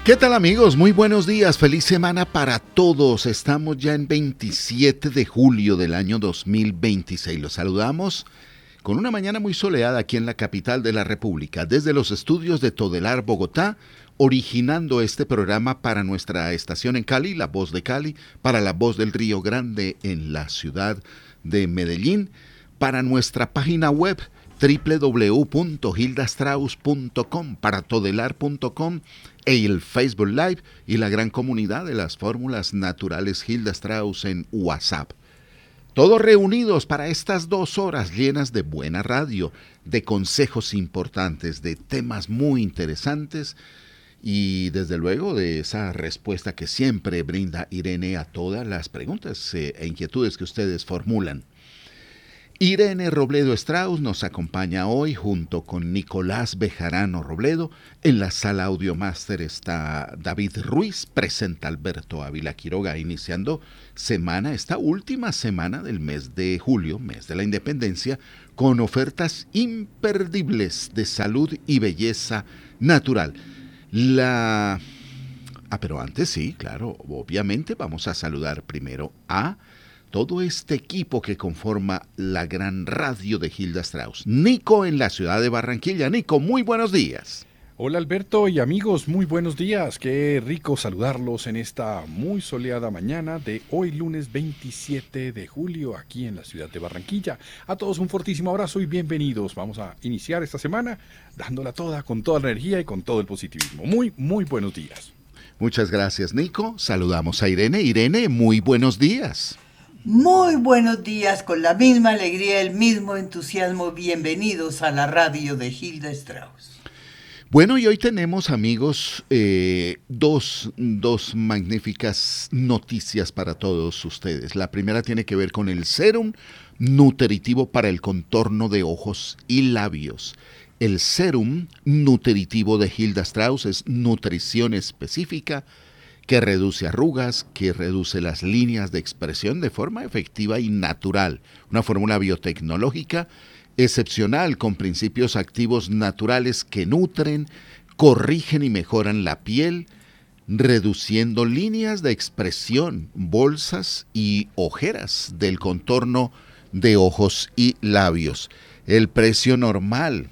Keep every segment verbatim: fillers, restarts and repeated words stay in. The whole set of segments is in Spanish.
¿Qué tal amigos? Muy buenos días, feliz semana para todos. Estamos ya en veintisiete de julio del año dos mil veintiséis. Los saludamos con una mañana muy soleada aquí en la capital de la República, desde los estudios de Todelar, Bogotá, originando este programa para nuestra estación en Cali, La Voz de Cali, para La Voz del Río Grande en la ciudad de Medellín, para nuestra página web doble u doble u doble u punto hilda strauss punto com, para todelar punto com, e el Facebook Live y la gran comunidad de las fórmulas naturales Hilda Strauss en WhatsApp. Todos reunidos para estas dos horas llenas de buena radio, de consejos importantes, de temas muy interesantes y desde luego de esa respuesta que siempre brinda Irene a todas las preguntas eh, e inquietudes que ustedes formulan. Irene Robledo Strauss nos acompaña hoy junto con Nicolás Bejarano Robledo. En la sala Audiomaster está David Ruiz, presenta Alberto Ávila Quiroga, iniciando semana, esta última semana del mes de julio, mes de la independencia, con ofertas imperdibles de salud y belleza natural. La... Ah, pero antes sí, claro, obviamente vamos a saludar primero a todo este equipo que conforma la gran radio de Hilda Strauss. Nico en la ciudad de Barranquilla. Nico, muy buenos días. Hola Alberto y amigos, muy buenos días. Qué rico saludarlos en esta muy soleada mañana de hoy lunes veintisiete de julio aquí en la ciudad de Barranquilla. A todos un fortísimo abrazo y bienvenidos. Vamos a iniciar esta semana dándola toda, con toda la energía y con todo el positivismo. Muy, muy buenos días. Muchas gracias, Nico. Saludamos a Irene. Irene, muy buenos días. Muy buenos días, con la misma alegría, el mismo entusiasmo. Bienvenidos a la radio de Hilda Strauss. Bueno, y hoy tenemos, amigos, eh, dos, dos magníficas noticias para todos ustedes. La primera tiene que ver con el serum nutritivo para el contorno de ojos y labios. El serum nutritivo de Hilda Strauss es nutrición específica que reduce arrugas, que reduce las líneas de expresión de forma efectiva y natural. Una fórmula biotecnológica excepcional con principios activos naturales que nutren, corrigen y mejoran la piel, reduciendo líneas de expresión, bolsas y ojeras del contorno de ojos y labios. El precio normal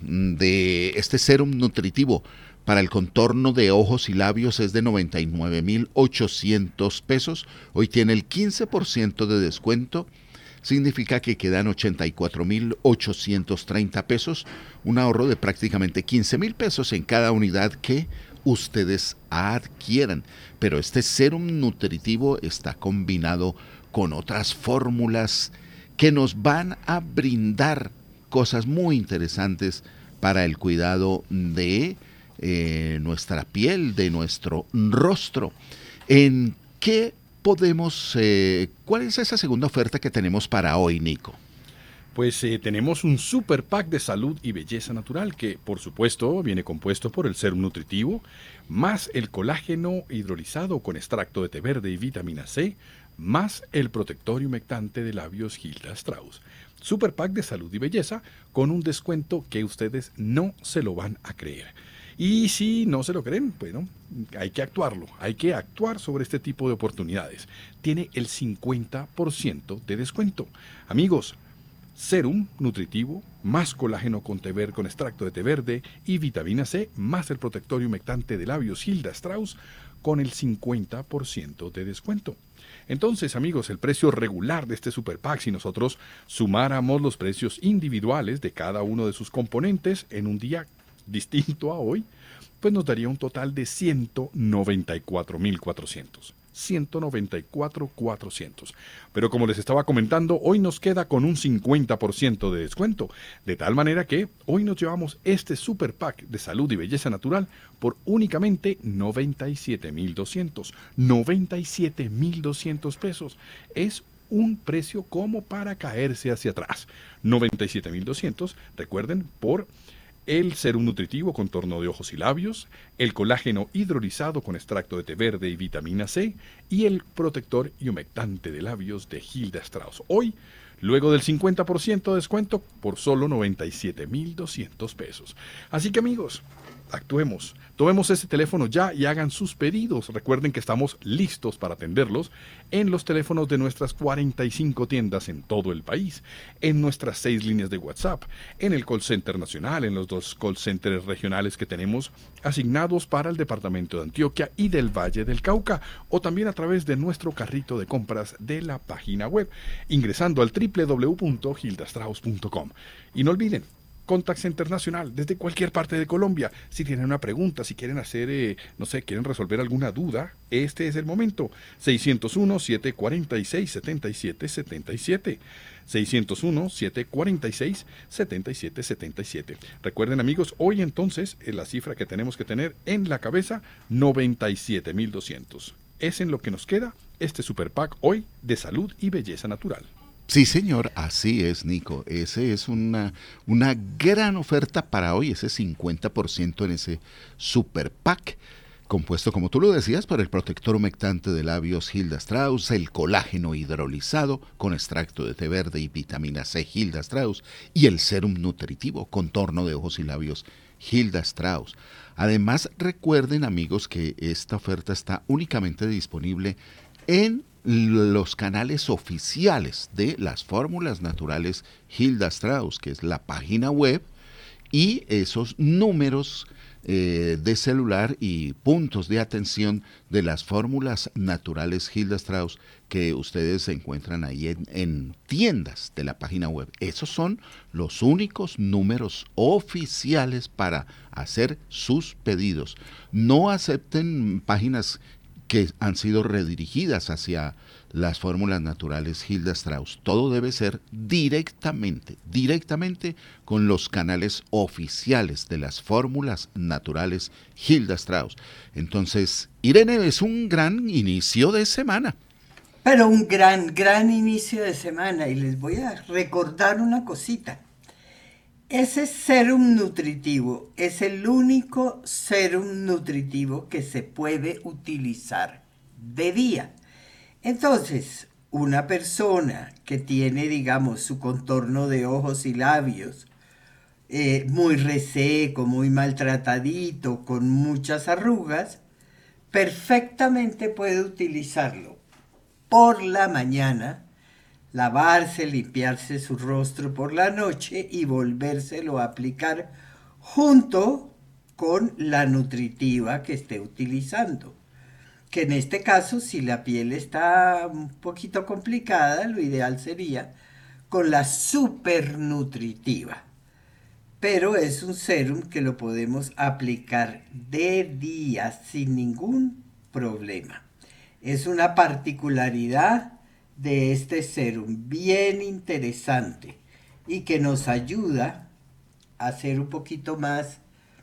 de este serum nutritivo para el contorno de ojos y labios es de noventa y nueve mil ochocientos pesos. Hoy tiene el quince por ciento de descuento. Significa que quedan ochenta y cuatro mil ochocientos treinta pesos. Un ahorro de prácticamente quince mil pesos en cada unidad que ustedes adquieran. Pero este serum nutritivo está combinado con otras fórmulas que nos van a brindar cosas muy interesantes para el cuidado de Eh, nuestra piel, de nuestro rostro. ¿En qué podemos, eh, cuál es esa segunda oferta que tenemos para hoy, Nico? Pues eh, tenemos un super pack de salud y belleza natural que, por supuesto, viene compuesto por el serum nutritivo, más el colágeno hidrolizado con extracto de té verde y vitamina C, más el protector y humectante de labios Hilda Strauss. Super pack de salud y belleza con un descuento que ustedes no se lo van a creer. Y si no se lo creen, bueno, hay que actuarlo, hay que actuar sobre este tipo de oportunidades. Tiene el cincuenta por ciento de descuento. Amigos, serum nutritivo, más colágeno con té verde, con extracto de té verde y vitamina C, más el protector y humectante de labios Hilda Strauss, con el cincuenta por ciento de descuento. Entonces, amigos, el precio regular de este super pack, si nosotros sumáramos los precios individuales de cada uno de sus componentes en un día distinto a hoy, pues nos daría un total de ciento noventa y cuatro mil cuatrocientos. ciento noventa y cuatro mil cuatrocientos. Pero como les estaba comentando, hoy nos queda con un cincuenta por ciento de descuento, de tal manera que hoy nos llevamos este super pack de salud y belleza natural por únicamente noventa y siete mil doscientos. noventa y siete mil doscientos pesos. Es un precio como para caerse hacia atrás. noventa y siete mil doscientos, recuerden, por el serum nutritivo contorno de ojos y labios, el colágeno hidrolizado con extracto de té verde y vitamina C y el protector y humectante de labios de Hilda Strauss. Hoy, luego del cincuenta por ciento de descuento, por solo noventa y siete mil doscientos pesos. Así que amigos, actuemos. Tomemos ese teléfono ya y hagan sus pedidos. Recuerden que estamos listos para atenderlos en los teléfonos de nuestras cuarenta y cinco tiendas en todo el país, en nuestras seis líneas de WhatsApp, en el call center nacional, en los dos call centers regionales que tenemos asignados para el departamento de Antioquia y del Valle del Cauca, o también a través de nuestro carrito de compras de la página web, ingresando al doble u doble u doble u punto hilda strauss punto com. Y no olviden, Contact Center Nacional, desde cualquier parte de Colombia. Si tienen una pregunta, si quieren hacer, eh, no sé, quieren resolver alguna duda, este es el momento. seiscientos uno, siete cuarenta y seis, setenta y siete setenta y siete. seiscientos uno, siete cuarenta y seis, setenta y siete setenta y siete. Recuerden, amigos, hoy entonces eh, la cifra que tenemos que tener en la cabeza, noventa y siete mil doscientos. Es en lo que nos queda este Super Pack hoy de salud y belleza natural. Sí, señor, así es, Nico. Ese es una, una gran oferta para hoy, ese cincuenta por ciento en ese Super Pack, compuesto, como tú lo decías, por el protector humectante de labios Hilda Strauss, el colágeno hidrolizado con extracto de té verde y vitamina C Hilda Strauss, y el serum nutritivo, contorno de ojos y labios Hilda Strauss. Además, recuerden, amigos, que esta oferta está únicamente disponible en los canales oficiales de las fórmulas naturales Hilda Strauss, que es la página web, y esos números eh, de celular y puntos de atención de las fórmulas naturales Hilda Strauss que ustedes encuentran ahí en, en tiendas de la página web. Esos son los únicos números oficiales para hacer sus pedidos. No acepten páginas que han sido redirigidas hacia las fórmulas naturales Hilda Strauss. Todo debe ser directamente, directamente con los canales oficiales de las fórmulas naturales Hilda Strauss. Entonces, Irene, es un gran inicio de semana. Pero un gran, gran inicio de semana. Y les voy a recordar una cosita. Ese serum nutritivo es el único serum nutritivo que se puede utilizar de día. Entonces, una persona que tiene, digamos, su contorno de ojos y labios eh, muy reseco, muy maltratadito, con muchas arrugas, perfectamente puede utilizarlo por la mañana, lavarse, limpiarse su rostro por la noche y volvérselo a aplicar junto con la nutritiva que esté utilizando. Que en este caso, si la piel está un poquito complicada, lo ideal sería con la super nutritiva. Pero es un serum que lo podemos aplicar de día sin ningún problema. Es una particularidad de este serum bien interesante y que nos ayuda a ser un poquito más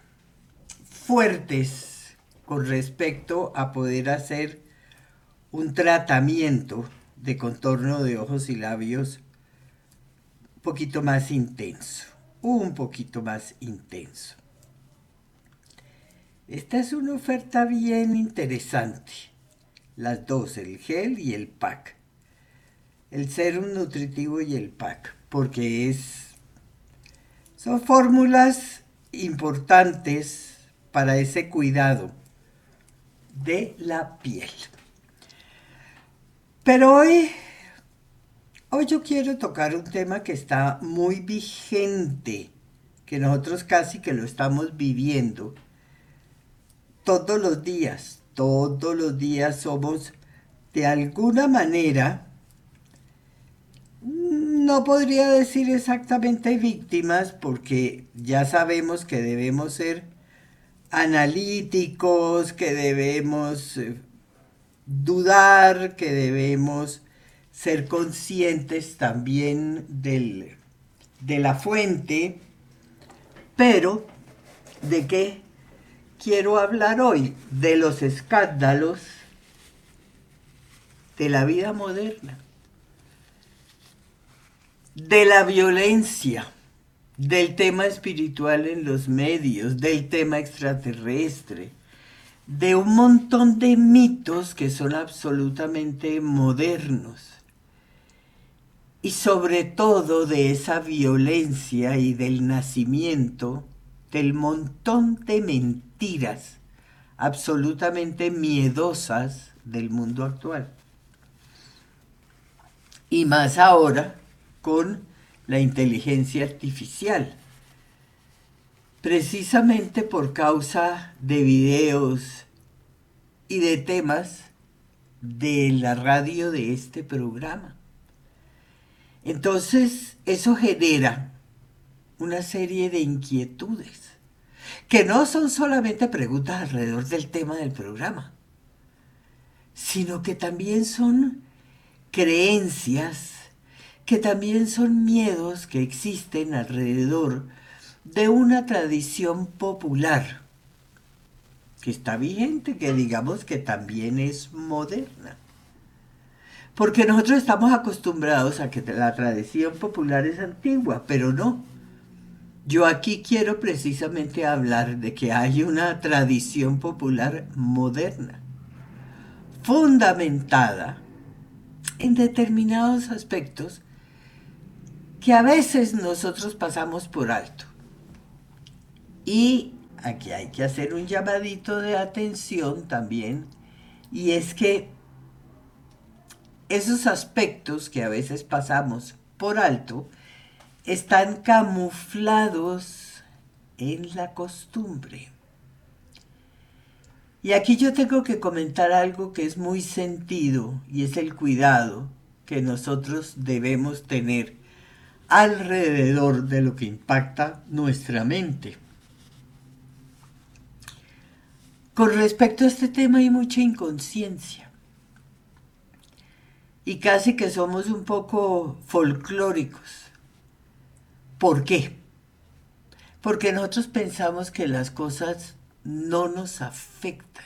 fuertes con respecto a poder hacer un tratamiento de contorno de ojos y labios un poquito más intenso, un poquito más intenso. Esta es una oferta bien interesante, las dos, el gel y el pack. El serum nutritivo y el pack, porque es, son fórmulas importantes para ese cuidado de la piel. Pero hoy, hoy yo quiero tocar un tema que está muy vigente, que nosotros casi que lo estamos viviendo todos los días, todos los días somos de alguna manera, no podría decir exactamente víctimas, porque ya sabemos que debemos ser analíticos, que debemos eh, dudar, que debemos ser conscientes también del, de la fuente. Pero, ¿de qué quiero hablar hoy? De los escándalos de la vida moderna, de la violencia, del tema espiritual en los medios, del tema extraterrestre, de un montón de mitos que son absolutamente modernos, y sobre todo de esa violencia y del nacimiento del montón de mentiras absolutamente miedosas del mundo actual. Y más ahora con la inteligencia artificial. Precisamente por causa de videos y de temas de la radio de este programa. Entonces, eso genera una serie de inquietudes, que no son solamente preguntas alrededor del tema del programa, sino que también son creencias, que también son miedos que existen alrededor de una tradición popular, que está vigente, que digamos que también es moderna. Porque nosotros estamos acostumbrados a que la tradición popular es antigua, pero no. Yo aquí quiero precisamente hablar de que hay una tradición popular moderna, fundamentada en determinados aspectos que a veces nosotros pasamos por alto. Y aquí hay que hacer un llamadito de atención también, y es que esos aspectos que a veces pasamos por alto están camuflados en la costumbre. Y aquí yo tengo que comentar algo que es muy sentido, y es el cuidado que nosotros debemos tener alrededor de lo que impacta nuestra mente. Con respecto a este tema hay mucha inconsciencia. Y casi que somos un poco folclóricos. ¿Por qué? Porque nosotros pensamos que las cosas no nos afectan.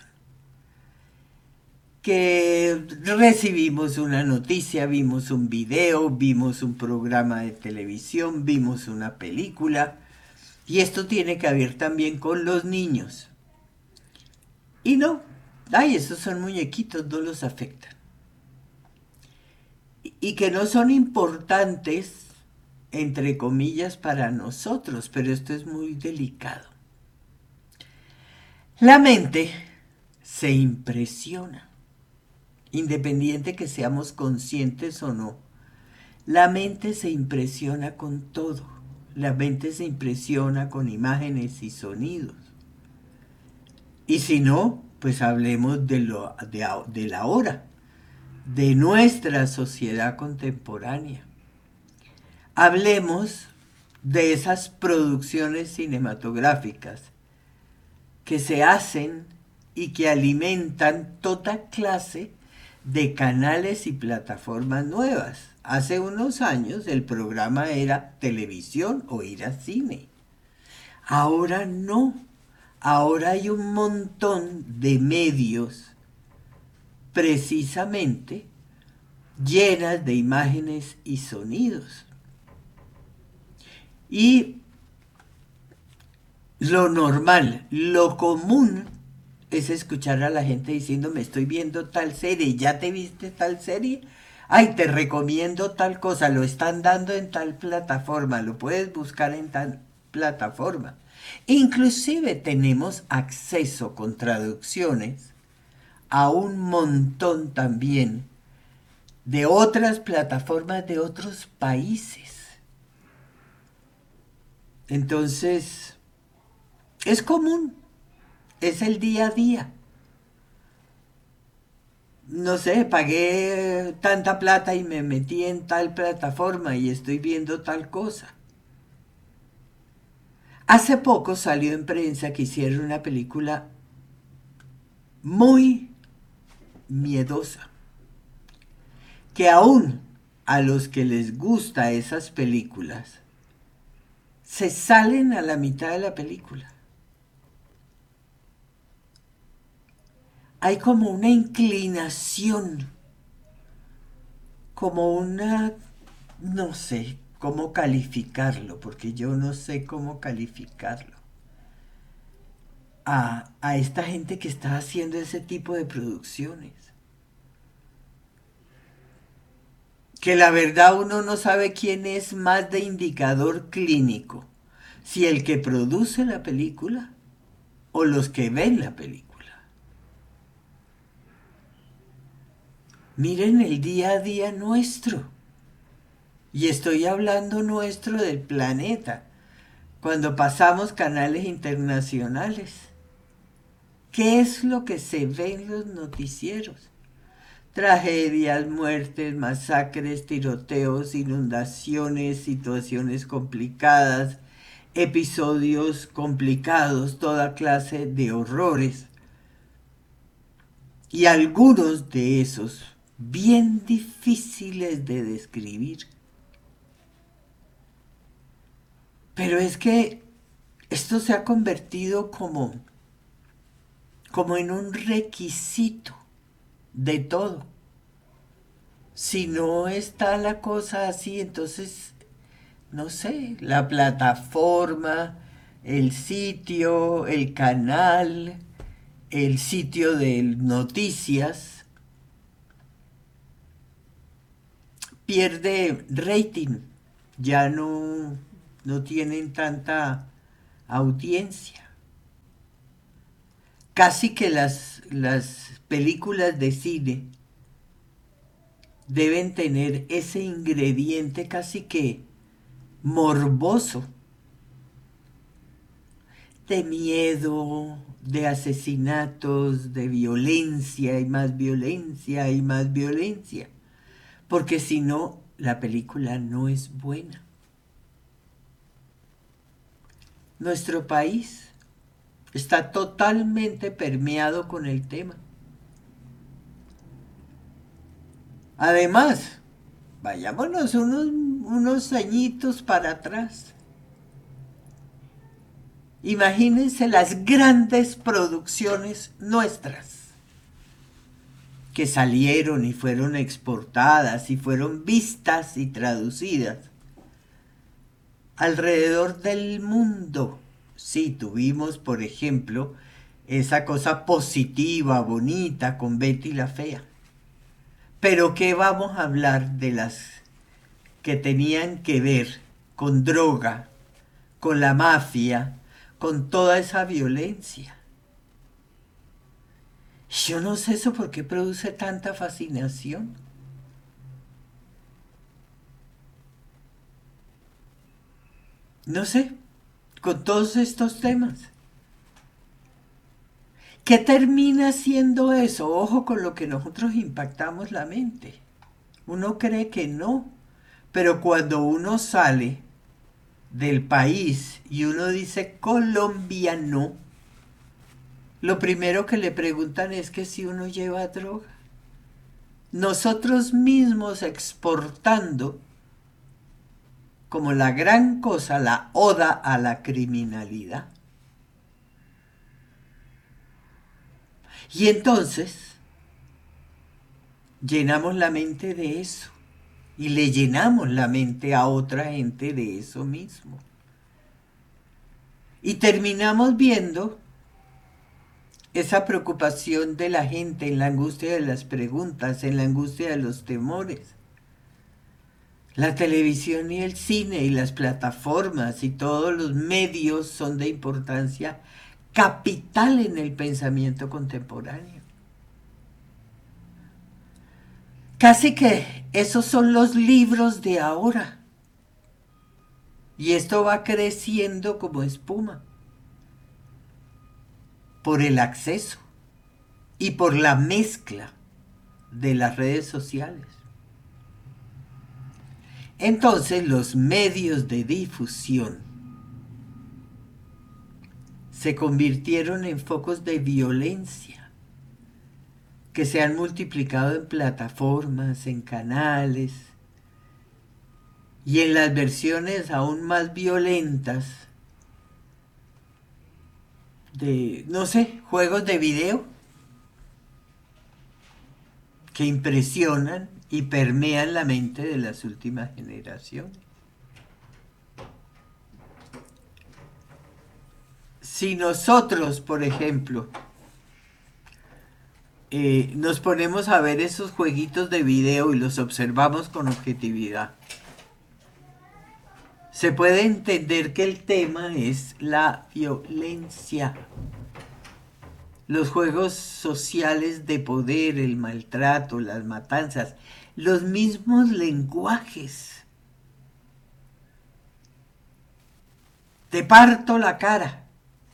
Que recibimos una noticia, vimos un video, vimos un programa de televisión, vimos una película. Y esto tiene que ver también con los niños. Y no, ay, esos son muñequitos, no los afectan. Y que no son importantes, entre comillas, para nosotros, pero esto es muy delicado. La mente se impresiona, independiente que seamos conscientes o no. La mente se impresiona con todo. La mente se impresiona con imágenes y sonidos. Y si no, pues hablemos de, lo, de, de la hora, de nuestra sociedad contemporánea. Hablemos de esas producciones cinematográficas que se hacen y que alimentan toda clase de canales y plataformas nuevas. Hace unos años el programa era televisión o ir a cine. Ahora no. Ahora hay un montón de medios precisamente llenas de imágenes y sonidos. Y lo normal, lo común es escuchar a la gente diciendo, me estoy viendo tal serie, ¿ya te viste tal serie? Ay, te recomiendo tal cosa, lo están dando en tal plataforma, lo puedes buscar en tal plataforma. Inclusive tenemos acceso con traducciones a un montón también de otras plataformas de otros países. Entonces, es común, es el día a día. No sé, pagué tanta plata y me metí en tal plataforma y estoy viendo tal cosa. Hace poco salió en prensa que hicieron una película muy miedosa, que aún a los que les gusta esas películas se salen a la mitad de la película. Hay como una inclinación, como una, no sé cómo calificarlo, porque yo no sé cómo calificarlo, a, a esta gente que está haciendo ese tipo de producciones. Que la verdad uno no sabe quién es más de indicador clínico, si el que produce la película o los que ven la película. Miren el día a día nuestro. Y estoy hablando nuestro del planeta. Cuando pasamos canales internacionales. ¿Qué es lo que se ve en los noticieros? Tragedias, muertes, masacres, tiroteos, inundaciones, situaciones complicadas, episodios complicados, toda clase de horrores. Y algunos de esos bien difíciles de describir. Pero es que esto se ha convertido como, como en un requisito de todo. Si no está la cosa así, entonces, no sé, la plataforma, el sitio, el canal, el sitio de noticias, pierde rating, ya no, no tienen tanta audiencia. Casi que las, las películas de cine deben tener ese ingrediente casi que morboso, de miedo, de asesinatos, de violencia y más violencia y más violencia. Porque si no, la película no es buena. Nuestro país está totalmente permeado con el tema. Además, vayámonos unos, unos añitos para atrás. Imagínense las grandes producciones nuestras que salieron y fueron exportadas y fueron vistas y traducidas alrededor del mundo. Sí, tuvimos, por ejemplo, esa cosa positiva, bonita, con Betty la Fea. Pero ¿qué vamos a hablar de las que tenían que ver con droga, con la mafia, con toda esa violencia? Yo no sé eso por qué produce tanta fascinación. No sé, con todos estos temas. ¿Qué termina siendo eso? Ojo con lo que nosotros impactamos la mente. Uno cree que no, pero cuando uno sale del país y uno dice colombiano, lo primero que le preguntan es que si uno lleva droga. Nosotros mismos exportando como la gran cosa, la oda a la criminalidad. Y entonces llenamos la mente de eso y le llenamos la mente a otra gente de eso mismo. Y terminamos viendo esa preocupación de la gente en la angustia de las preguntas, en la angustia de los temores. La televisión y el cine y las plataformas y todos los medios son de importancia capital en el pensamiento contemporáneo. Casi que esos son los libros de ahora. Y esto va creciendo como espuma. Por el acceso y por la mezcla de las redes sociales. Entonces los medios de difusión se convirtieron en focos de violencia que se han multiplicado en plataformas, en canales y en las versiones aún más violentas de, no sé, juegos de video que impresionan y permean la mente de las últimas generaciones. Si nosotros, por ejemplo, eh, nos ponemos a ver esos jueguitos de video y los observamos con objetividad, se puede entender que el tema es la violencia. Los juegos sociales de poder, el maltrato, las matanzas, los mismos lenguajes. Te parto la cara.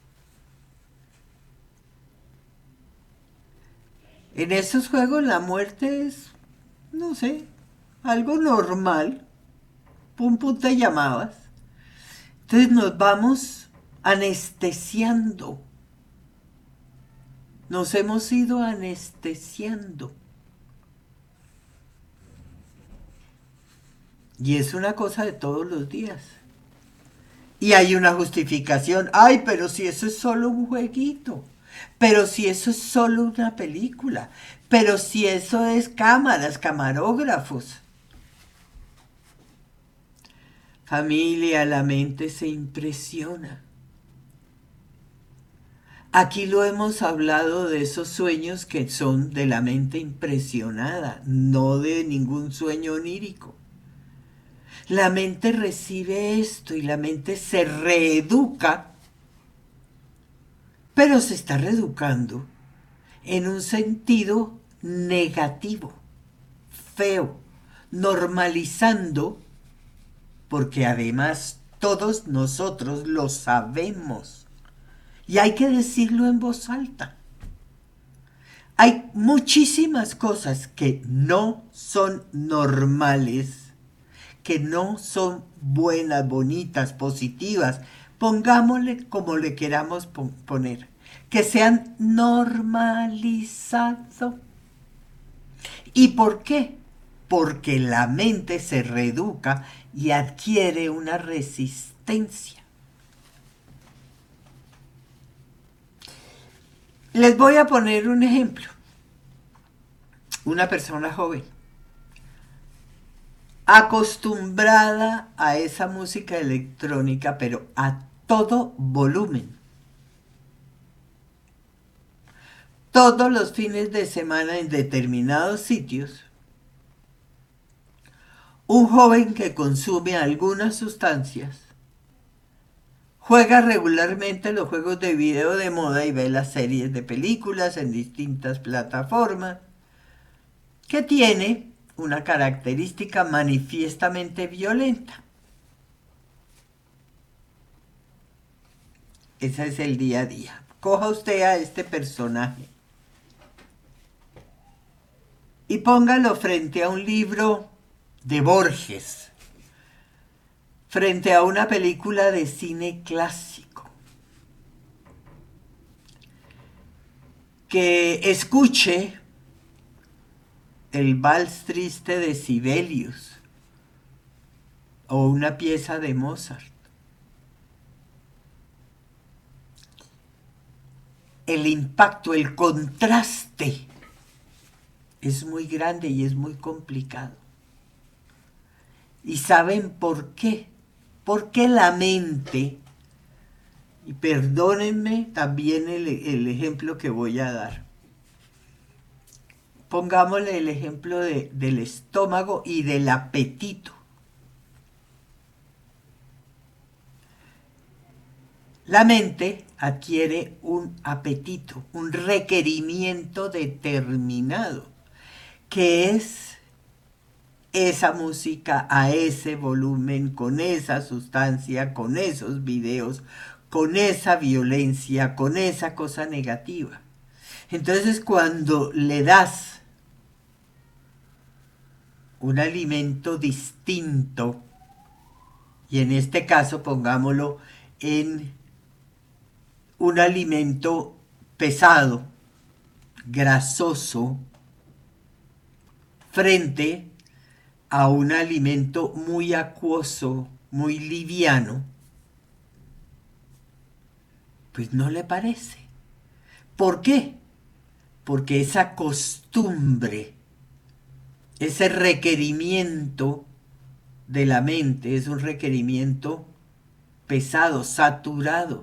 En esos juegos la muerte es, no sé, algo normal. Pum, pum, te llamabas. Entonces nos vamos anestesiando. Nos hemos ido anestesiando. Y es una cosa de todos los días. Y hay una justificación. Ay, pero si eso es solo un jueguito. Pero si eso es solo una película. Pero si eso es cámaras, camarógrafos. Familia, la mente se impresiona. Aquí lo hemos hablado de esos sueños que son de la mente impresionada, no de ningún sueño onírico. La mente recibe esto y la mente se reeduca, pero se está reeducando en un sentido negativo, feo, normalizando, porque además todos nosotros lo sabemos. Y hay que decirlo en voz alta. Hay muchísimas cosas que no son normales, que no son buenas, bonitas, positivas. Pongámosle como le queramos poner. Que se han normalizado. ¿Y por qué? Porque la mente se reeduca y adquiere una resistencia. Les voy a poner un ejemplo. Una persona joven, acostumbrada a esa música electrónica, pero a todo volumen. Todos los fines de semana en determinados sitios, un joven que consume algunas sustancias juega regularmente los juegos de video de moda y ve las series de películas en distintas plataformas, que tiene una característica manifiestamente violenta. Ese es el día a día. Coja usted a este personaje y póngalo frente a un libro de Borges, frente a una película de cine clásico, que escuche el vals triste de Sibelius o una pieza de Mozart. El impacto, el contraste es muy grande y es muy complicado. ¿Y saben por qué? Porque la mente, y perdónenme también el, el ejemplo que voy a dar, pongámosle el ejemplo de, del estómago y del apetito. La mente adquiere un apetito, un requerimiento determinado, que es esa música a ese volumen, con esa sustancia, con esos videos, con esa violencia, con esa cosa negativa. Entonces, cuando le das un alimento distinto, y en este caso pongámoslo en un alimento pesado, grasoso, frente a un alimento muy acuoso, muy liviano, pues no le parece. ¿Por qué? Porque esa costumbre, ese requerimiento de la mente es un requerimiento pesado, saturado.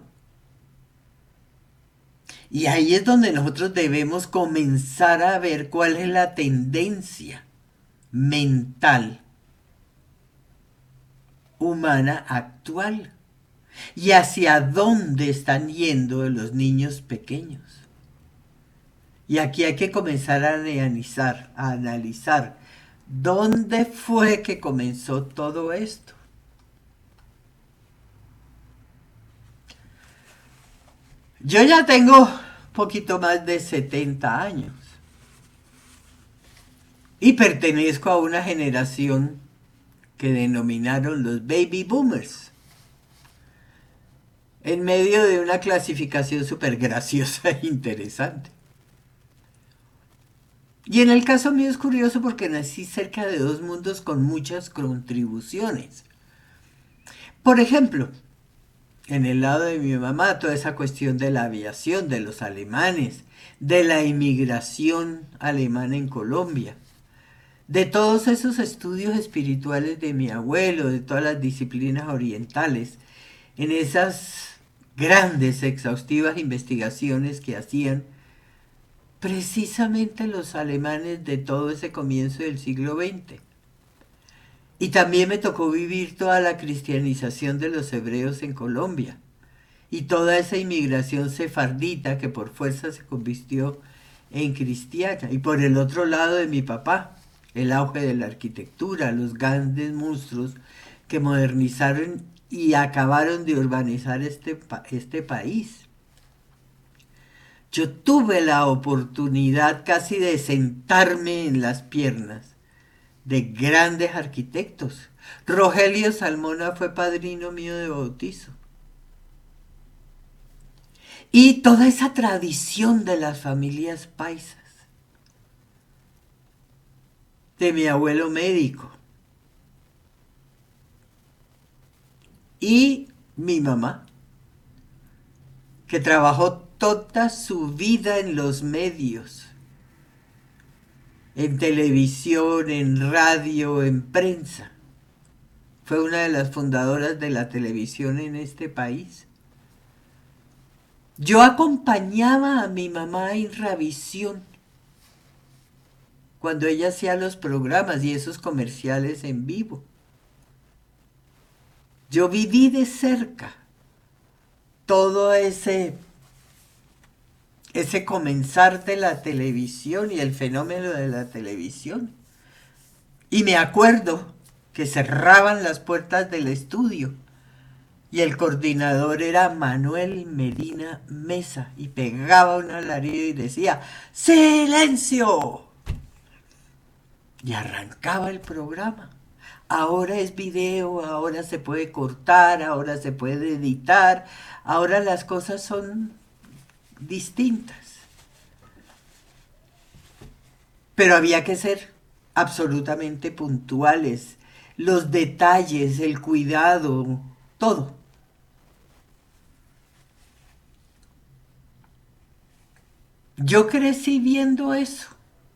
Y ahí es donde nosotros debemos comenzar a ver cuál es la tendencia mental. humana actual y hacia dónde están yendo los niños pequeños. Y aquí hay que comenzar a analizar, a analizar dónde fue que comenzó todo esto. Yo ya tengo poquito más de setenta años y pertenezco a una generación que denominaron los baby boomers, en medio de una clasificación súper graciosa e interesante. Y en el caso mío es curioso porque nací cerca de dos mundos con muchas contribuciones. Por ejemplo, en el lado de mi mamá, toda esa cuestión de la aviación, de los alemanes, de la inmigración alemana en Colombia, de todos esos estudios espirituales de mi abuelo, de todas las disciplinas orientales, en esas grandes, exhaustivas investigaciones que hacían precisamente los alemanes de todo ese comienzo del siglo veinte. Y también me tocó vivir toda la cristianización de los hebreos en Colombia y toda esa inmigración sefardita que por fuerza se convirtió en cristiana. Y por el otro lado de mi papá, el auge de la arquitectura, los grandes monstruos que modernizaron y acabaron de urbanizar este, este país. Yo tuve la oportunidad casi de sentarme en las piernas de grandes arquitectos. Rogelio Salmona fue padrino mío de bautizo. Y toda esa tradición de las familias paisas, de mi abuelo médico y mi mamá, que trabajó toda su vida en los medios, en televisión, en radio, en prensa. Fue una de las fundadoras de la televisión en este país. Yo acompañaba a mi mamá en Ravisión cuando ella hacía los programas y esos comerciales en vivo. Yo viví de cerca todo ese ese comenzar de la televisión y el fenómeno de la televisión. Y me acuerdo que cerraban las puertas del estudio y el coordinador era Manuel Medina Mesa y pegaba un alarido y decía ¡silencio! Y arrancaba el programa. Ahora es video, ahora se puede cortar, ahora se puede editar, ahora las cosas son distintas. Pero había que ser absolutamente puntuales. Los detalles, el cuidado, todo. Yo crecí viendo eso.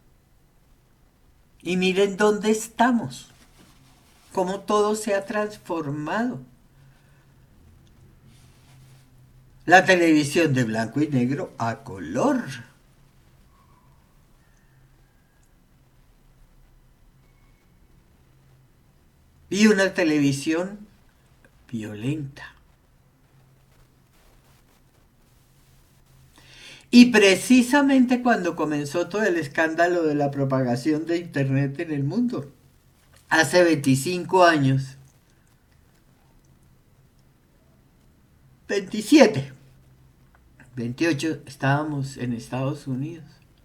Y miren dónde estamos. Cómo todo se ha transformado. La televisión de blanco y negro a color. Y una televisión violenta. Y precisamente cuando comenzó todo el escándalo de la propagación de Internet en el mundo, hace veinticinco años, veintisiete, veintiocho, estábamos en Estados Unidos.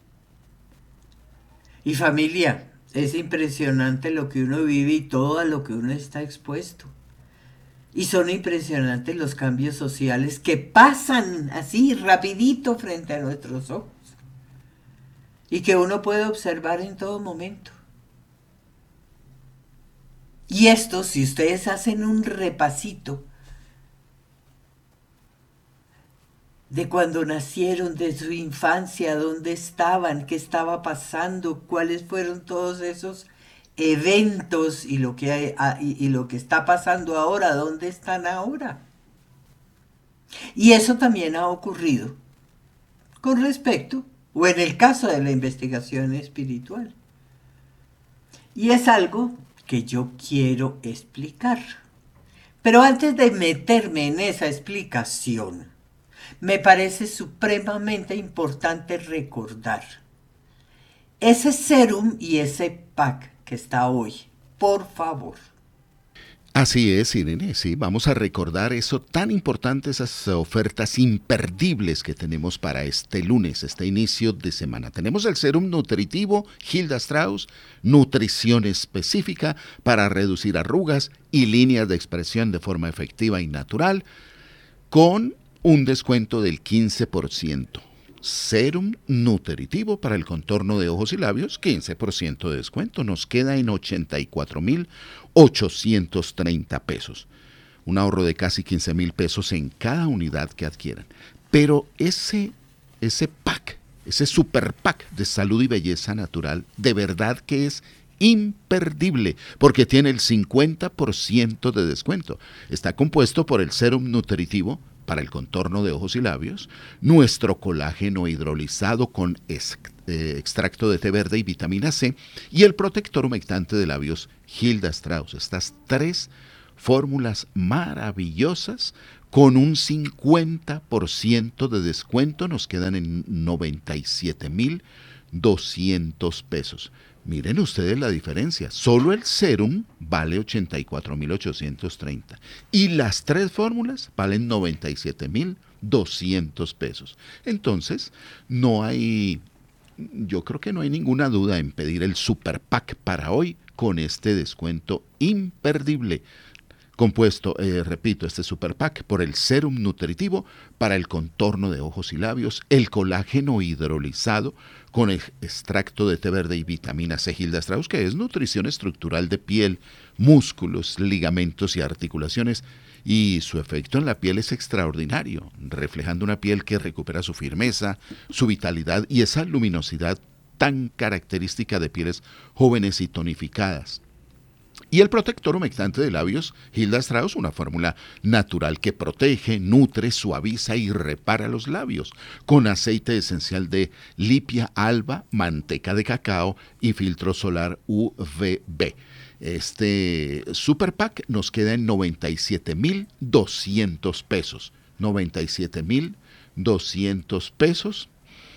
Y familia, es impresionante lo que uno vive y todo a lo que uno está expuesto. Y son impresionantes los cambios sociales que pasan así rapidito frente a nuestros ojos. Y que uno puede observar en todo momento. Y esto, si ustedes hacen un repasito de cuando nacieron, de su infancia, dónde estaban, qué estaba pasando, cuáles fueron todos esos eventos y lo que hay, y, y lo que está pasando ahora, dónde están ahora. Y eso también ha ocurrido con respecto, o en el caso de la investigación espiritual. Y es algo que yo quiero explicar. Pero antes de meterme en esa explicación, me parece supremamente importante recordar ese serum y ese pack que está hoy. Por favor. Así es, Irene, sí, vamos a recordar eso tan importante, esas ofertas imperdibles que tenemos para este lunes, este inicio de semana. Tenemos el serum nutritivo Hilda Strauss, nutrición específica para reducir arrugas y líneas de expresión de forma efectiva y natural, con un descuento del quince por ciento. Serum nutritivo para el contorno de ojos y labios, quince por ciento de descuento. Nos queda en ochenta y cuatro mil ochocientos treinta pesos. Un ahorro de casi quince mil pesos en cada unidad que adquieran. Pero ese, ese pack, ese super pack de salud y belleza natural, de verdad que es imperdible, porque tiene el cincuenta por ciento de descuento. Está compuesto por el serum nutritivo para el contorno de ojos y labios, nuestro colágeno hidrolizado con ex, eh, extracto de té verde y vitamina C, y el protector humectante de labios Hilda Strauss. Estas tres fórmulas maravillosas con un cincuenta por ciento de descuento nos quedan en noventa y siete mil doscientos pesos. Miren ustedes la diferencia. Solo el serum vale ochenta y cuatro mil ochocientos treinta y las tres fórmulas valen noventa y siete mil doscientos pesos. Entonces, no hay, yo creo que no hay ninguna duda en pedir el super pack para hoy con este descuento imperdible. Compuesto, eh, repito, este super pack por el serum nutritivo para el contorno de ojos y labios, el colágeno hidrolizado con el extracto de té verde y vitamina C Hilda Strauss, que es nutrición estructural de piel, músculos, ligamentos y articulaciones, y su efecto en la piel es extraordinario, reflejando una piel que recupera su firmeza, su vitalidad y esa luminosidad tan característica de pieles jóvenes y tonificadas. Y el protector humectante de labios Hilda Strauss, una fórmula natural que protege, nutre, suaviza y repara los labios, con aceite esencial de lipia alba, manteca de cacao y filtro solar U V B. Este super pack nos queda en noventa y siete mil doscientos pesos. noventa y siete mil doscientos pesos.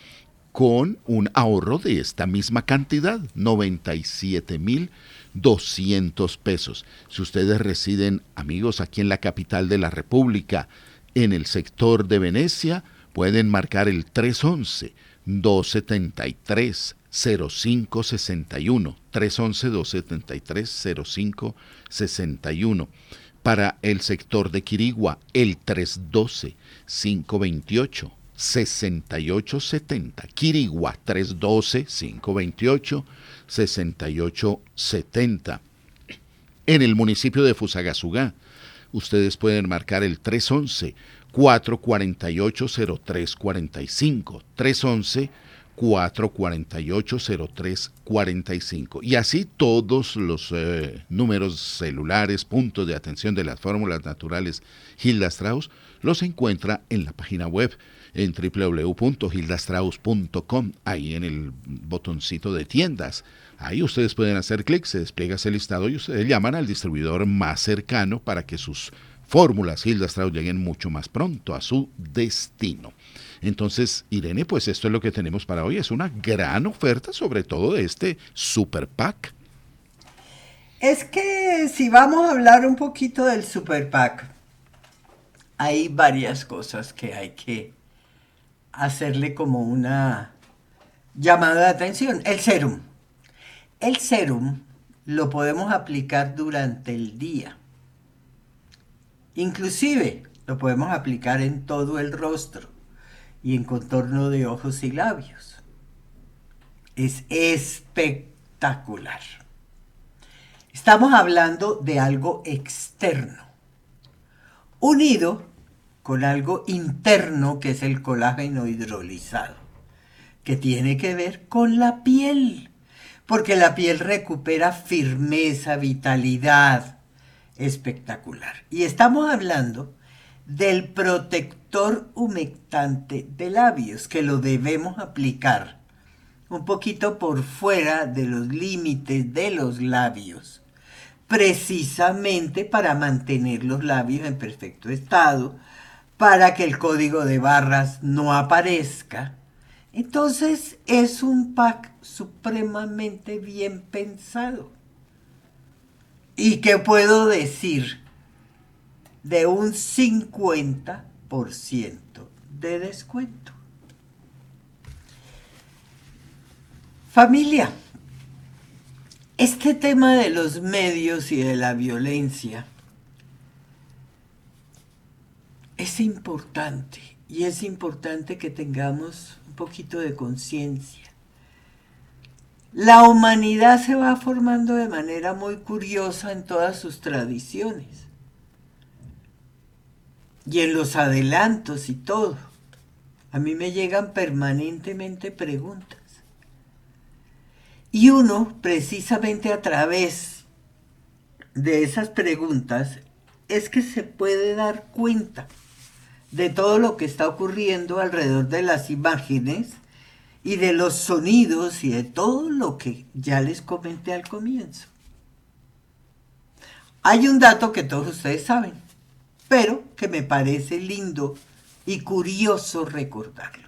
Con un ahorro de esta misma cantidad, noventa y siete mil doscientos pesos. Si ustedes residen, amigos, aquí en la capital de la República, en el sector de Venecia, pueden marcar el tres once, dos setenta y tres, cero cinco sesenta y uno, tres once, dos setenta y tres, cero cinco sesenta y uno. Para el sector de Quirigua, el tres doce, cinco veintiocho, sesenta y ocho setenta. Quirigua, tres doce, cinco veintiocho, sesenta y ocho setenta. En el municipio de Fusagasugá, ustedes pueden marcar el tres once, cuatro cuarenta y ocho, cero tres cuarenta y cinco. tres once, cuatro cuarenta y ocho, cero tres cuarenta y cinco. Y así todos los eh, números celulares, puntos de atención de las fórmulas naturales Hilda Strauss, los encuentra en la página web en doble u doble u doble u punto hilda strauss punto com, ahí en el botoncito de tiendas. Ahí ustedes pueden hacer clic, se despliega ese listado y ustedes llaman al distribuidor más cercano para que sus fórmulas Hilda Strauss lleguen mucho más pronto a su destino. Entonces, Irene, pues esto es lo que tenemos para hoy. Es una gran oferta, sobre todo de este super pack. Es que si vamos a hablar un poquito del super pack, hay varias cosas que hay que hacerle como una llamada de atención. El serum. El serum lo podemos aplicar durante el día. Inclusive lo podemos aplicar en todo el rostro y en contorno de ojos y labios. Es espectacular. Estamos hablando de algo externo, unido con algo interno que es el colágeno hidrolizado, que tiene que ver con la piel, porque la piel recupera firmeza, vitalidad, espectacular. Y estamos hablando del protector humectante de labios, que lo debemos aplicar un poquito por fuera de los límites de los labios, precisamente para mantener los labios en perfecto estado, para que el código de barras no aparezca. Entonces es un pack supremamente bien pensado. ¿Y qué puedo decir? De un cincuenta por ciento de descuento. Familia, este tema de los medios y de la violencia es importante, y es importante que tengamos un poquito de conciencia. La humanidad se va formando de manera muy curiosa en todas sus tradiciones y en los adelantos y todo. A mí me llegan permanentemente preguntas. Y uno, precisamente a través de esas preguntas, es que se puede dar cuenta de todo lo que está ocurriendo alrededor de las imágenes y de los sonidos y de todo lo que ya les comenté al comienzo. Hay un dato que todos ustedes saben, pero que me parece lindo y curioso recordarlo.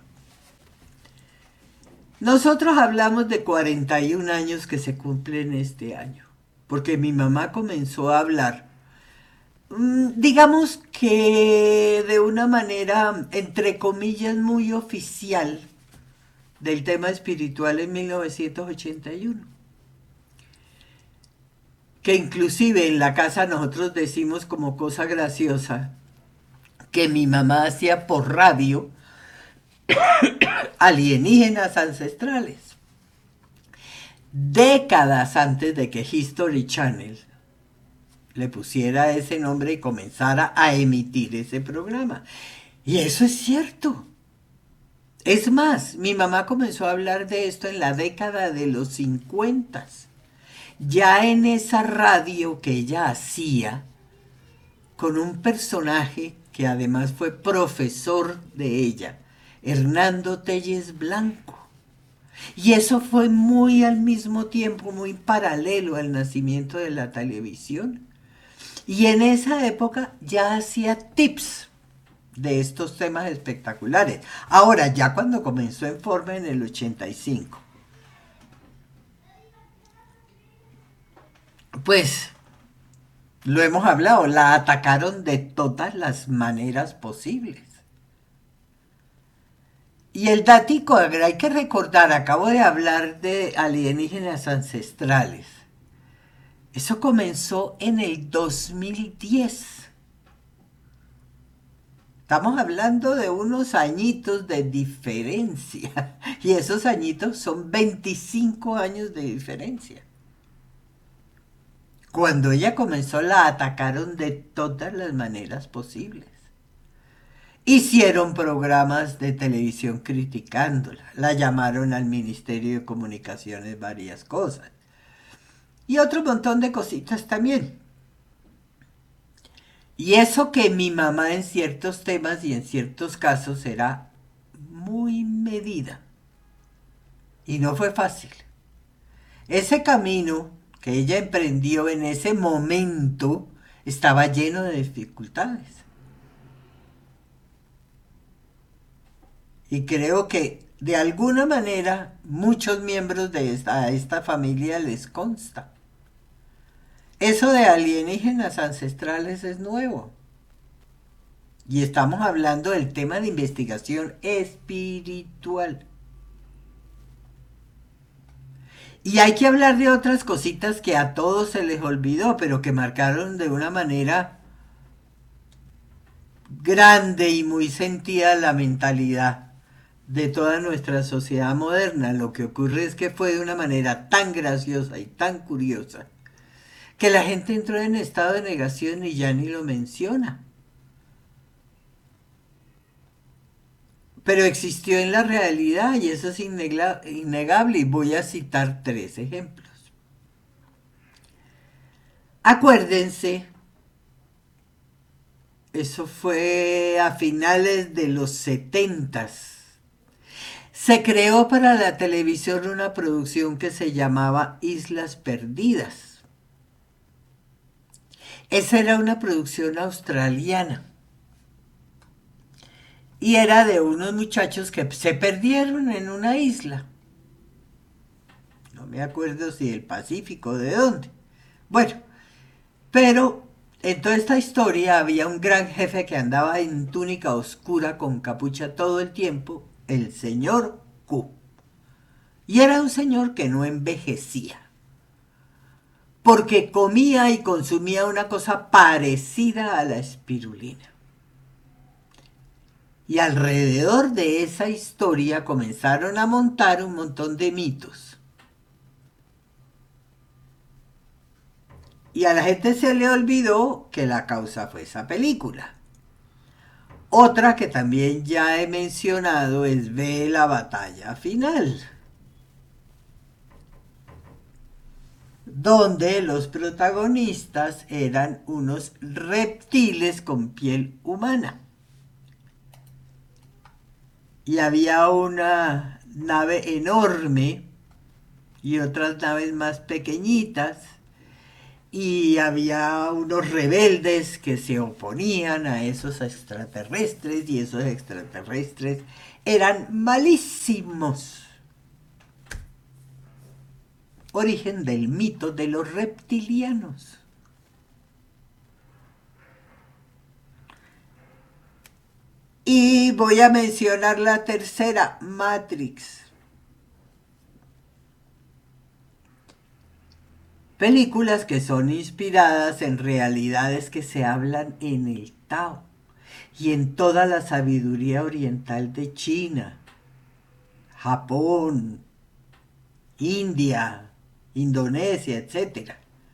Nosotros hablamos de cuarenta y un años que se cumplen este año, porque mi mamá comenzó a hablar, digamos que de una manera, entre comillas, muy oficial, del tema espiritual en mil novecientos ochenta y uno. Que inclusive en la casa nosotros decimos como cosa graciosa que mi mamá hacía por radio alienígenas ancestrales. Décadas antes de que History Channel le pusiera ese nombre y comenzara a emitir ese programa. Y eso es cierto. Es más, mi mamá comenzó a hablar de esto en la década de los cincuenta. Ya en esa radio que ella hacía, con un personaje que además fue profesor de ella, Hernando Telles Blanco. Y eso fue muy al mismo tiempo, muy paralelo al nacimiento de la televisión. Y en esa época ya hacía tips de estos temas espectaculares. Ahora, ya cuando comenzó en forma en el ochenta y cinco, pues, lo hemos hablado, la atacaron de todas las maneras posibles. Y el datico, hay que recordar, acabo de hablar de alienígenas ancestrales. Eso comenzó en el dos mil diez. Estamos hablando de unos añitos de diferencia. Y esos añitos son veinticinco años de diferencia. Cuando ella comenzó, la atacaron de todas las maneras posibles. Hicieron programas de televisión criticándola. La llamaron al Ministerio de Comunicaciones, varias cosas. Y otro montón de cositas también. Y eso que mi mamá en ciertos temas y en ciertos casos era muy medida. Y no fue fácil. Ese camino que ella emprendió en ese momento estaba lleno de dificultades. Y creo que de alguna manera muchos miembros de esta, a esta familia les consta. Eso de alienígenas ancestrales es nuevo. Y estamos hablando del tema de investigación espiritual. Y hay que hablar de otras cositas que a todos se les olvidó, pero que marcaron de una manera grande y muy sentida la mentalidad de toda nuestra sociedad moderna. Lo que ocurre es que fue de una manera tan graciosa y tan curiosa que la gente entró en estado de negación y ya ni lo menciona. Pero existió en la realidad y eso es innegable, y voy a citar tres ejemplos. Acuérdense, eso fue a finales de los setentas. Se creó para la televisión una producción que se llamaba Islas Perdidas. Esa era una producción australiana. Y era de unos muchachos que se perdieron en una isla. No me acuerdo si del Pacífico o de dónde. Bueno, pero en toda esta historia había un gran jefe que andaba en túnica oscura con capucha todo el tiempo, el señor Q. Y era un señor que no envejecía, porque comía y consumía una cosa parecida a la espirulina. Y alrededor de esa historia comenzaron a montar un montón de mitos. Y a la gente se le olvidó que la causa fue esa película. Otra que también ya he mencionado es Ve la batalla final, donde los protagonistas eran unos reptiles con piel humana. Y había una nave enorme y otras naves más pequeñitas. Y había unos rebeldes que se oponían a esos extraterrestres y esos extraterrestres eran malísimos. Origen del mito de los reptilianos. Y voy a mencionar la tercera, Matrix. Películas que son inspiradas en realidades que se hablan en el Tao y en toda la sabiduría oriental de China, Japón, India, Indonesia, etcétera.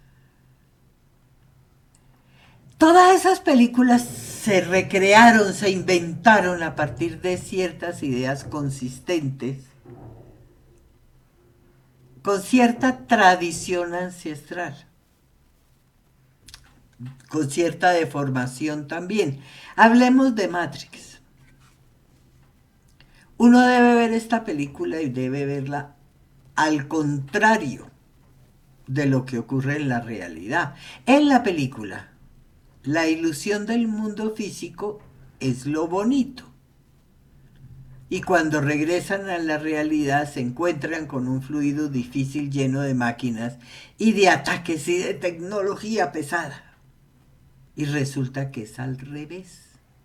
Todas esas películas se recrearon, se inventaron a partir de ciertas ideas consistentes, con cierta tradición ancestral, con cierta deformación también. Hablemos de Matrix. Uno debe ver esta película y debe verla al contrario de lo que ocurre en la realidad. En la película, la ilusión del mundo físico es lo bonito. Y cuando regresan a la realidad se encuentran con un fluido difícil lleno de máquinas y de ataques y de tecnología pesada. Y resulta que es al revés.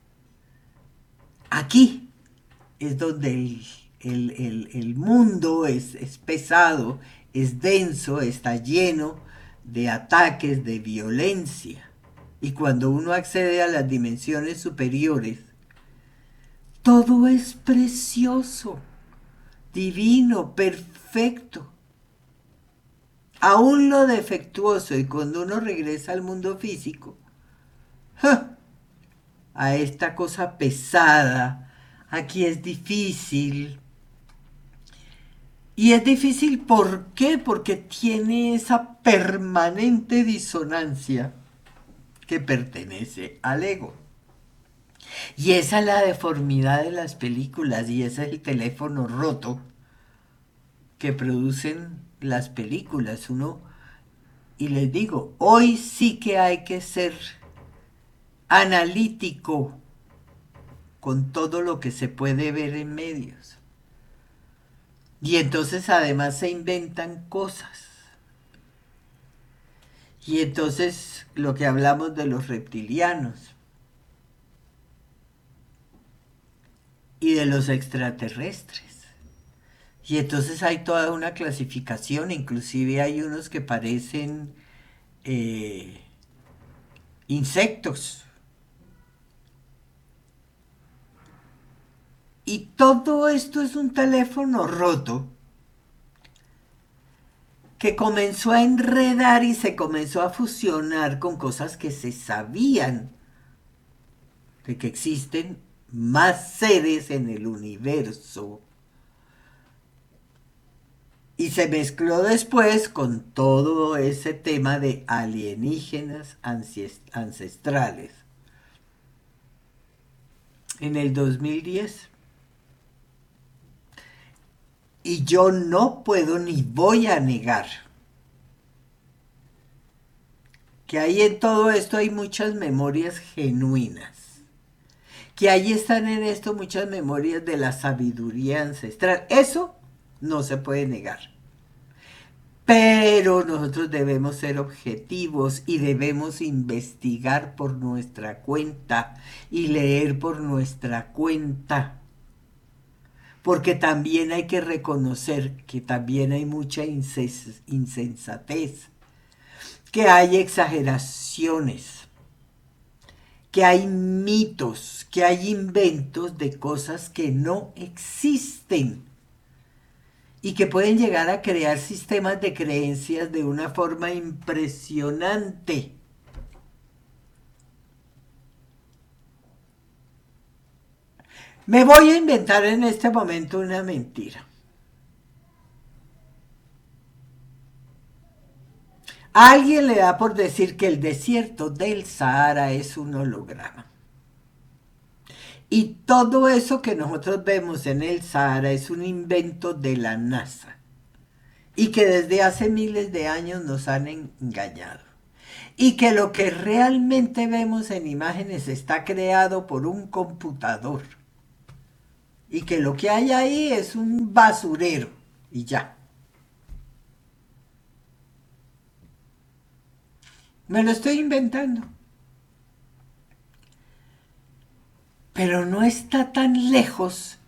Aquí es donde el, el, el, el mundo es, es pesado, es denso, está lleno de ataques, de violencia. Y cuando uno accede a las dimensiones superiores, todo es precioso, divino, perfecto. Aún lo defectuoso, y cuando uno regresa al mundo físico, ¡ja!, a esta cosa pesada, aquí es difícil. Y es difícil, ¿por qué? Porque tiene esa permanente disonancia que pertenece al ego. Y esa es la deformidad de las películas y ese es el teléfono roto que producen las películas. Uno, y les digo, hoy sí que hay que ser analítico con todo lo que se puede ver en medios. Y entonces además se inventan cosas. Y entonces lo que hablamos de los reptilianos y de los extraterrestres. Y entonces hay toda una clasificación, inclusive hay unos que parecen eh, insectos. Y todo esto es un teléfono roto que comenzó a enredar y se comenzó a fusionar con cosas que se sabían de que existen más seres en el universo. Y se mezcló después con todo ese tema de alienígenas ancestrales. En el dos mil diez. Y yo no puedo ni voy a negar que ahí en todo esto hay muchas memorias genuinas, que ahí están en esto muchas memorias de la sabiduría ancestral. Eso no se puede negar. Pero nosotros debemos ser objetivos y debemos investigar por nuestra cuenta y leer por nuestra cuenta. Porque también hay que reconocer que también hay mucha insensatez, que hay exageraciones, que hay mitos, que hay inventos de cosas que no existen y que pueden llegar a crear sistemas de creencias de una forma impresionante. Me voy a inventar en este momento una mentira. A alguien le da por decir que el desierto del Sahara es un holograma. Y todo eso que nosotros vemos en el Sahara es un invento de la NASA. Y que desde hace miles de años nos han engañado. Y que lo que realmente vemos en imágenes está creado por un computador. Y que lo que hay ahí es un basurero. Y ya. Me lo estoy inventando. Pero no está tan lejos